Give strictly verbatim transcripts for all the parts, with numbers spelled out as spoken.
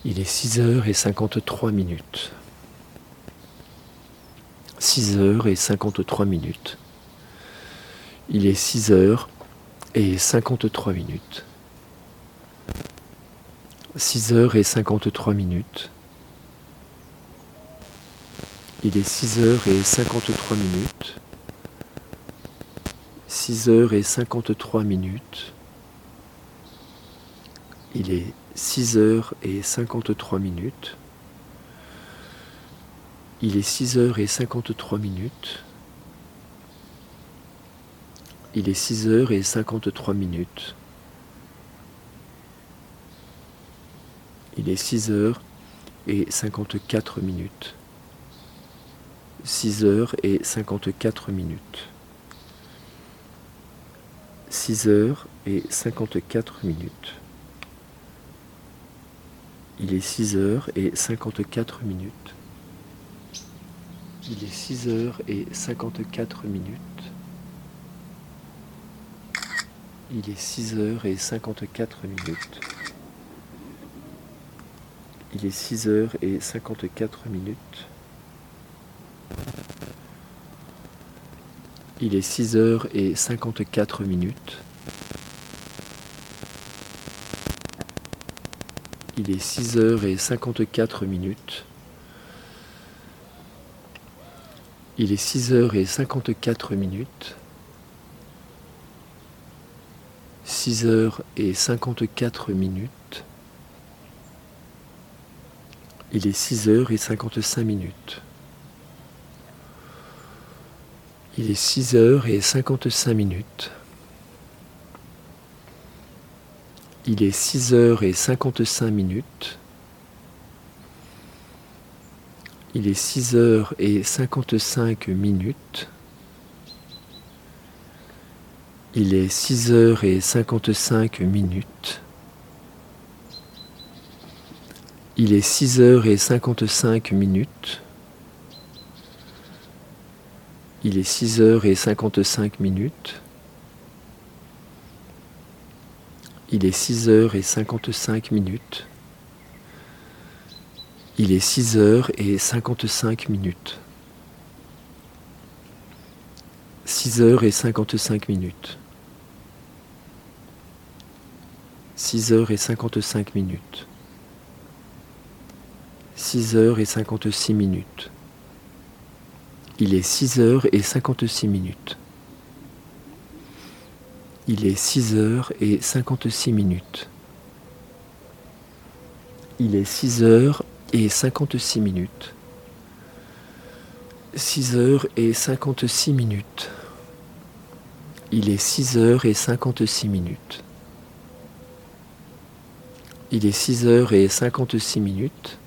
Il est six heures et cinquante-trois minutes. six heures et cinquante-trois minutes. Il est six heures et cinquante-trois minutes. six heures et cinquante-trois minutes. Il est six heures et cinquante-trois minutes. six heures et cinquante-trois minutes. Il est six heures et cinquante-trois minutes. Il est six heures et cinquante-trois minutes. Il est six heures et cinquante-trois minutes. Il est six heures et cinquante-quatre minutes. six heures et cinquante-quatre minutes. six heures et cinquante-quatre minutes. Il est six heures et cinquante-quatre minutes. Il est six heures et cinquante-quatre minutes. Il est six heures et cinquante-quatre minutes. Il est six heures et cinquante-quatre minutes. Il est six heures et cinquante-quatre minutes. Il est six heures et cinquante-quatre minutes. Il est six heures et cinquante-quatre minutes. six heures et cinquante-quatre minutes. Il est six heures et cinquante-cinq minutes. Il est six heures et cinquante-cinq minutes. Il est six heures et cinquante-cinq minutes. Il est six heures et cinquante-cinq minutes. Il est six heures et cinquante-cinq minutes. Il est six heures et cinquante-cinq minutes. Il est six heures et cinquante-cinq minutes. Il est six heures et cinquante-cinq minutes. Il est six heures et cinquante-cinq minutes. six heures et cinquante-cinq minutes. six heures et cinquante-cinq minutes. six heures et cinquante-six minutes. Il est six heures et cinquante-six minutes. Il est six heures et cinquante-six minutes. Il est six heures et cinquante-six minutes. six heures et cinquante-six minutes. Il est six heures et cinquante-six minutes. Il est six heures et cinquante-six minutes.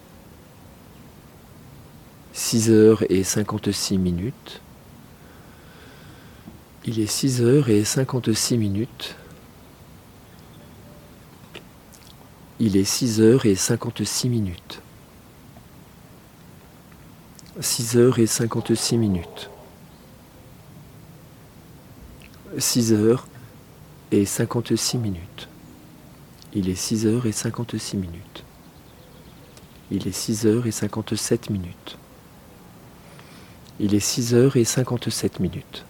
six heures et cinquante-six minutes. Il est six heures et cinquante-six minutes. Il est six heures et cinquante-six minutes. six heures et cinquante-six minutes. six heures et cinquante-six minutes. Il est six heures et cinquante-six minutes. Il est six heures et cinquante-sept minutes. Il est six heures et cinquante-sept minutes.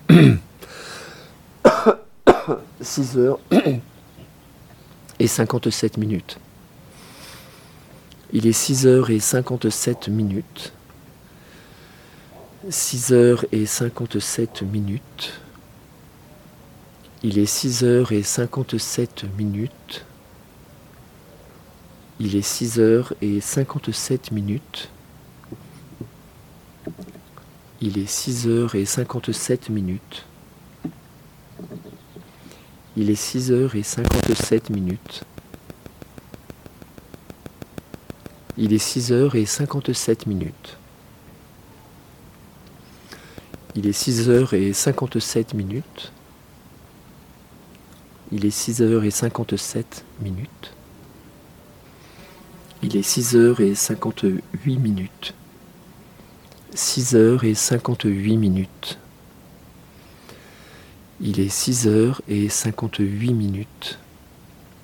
six heures et cinquante-sept minutes. Il est six heures et cinquante-sept minutes. six heures et cinquante-sept minutes. Il est six heures et cinquante-sept minutes. Il est six heures et cinquante-sept minutes. Il est six heures et cinquante-sept minutes. Il est six heures et cinquante-sept minutes. Il est six heures et cinquante-sept minutes. Il est six heures et cinquante-sept minutes. Il est six heures et cinquante-sept minutes. Il est six heures et cinquante-huit minutes. six heures et cinquante-huit minutes. Il est six heures et cinquante-huit minutes.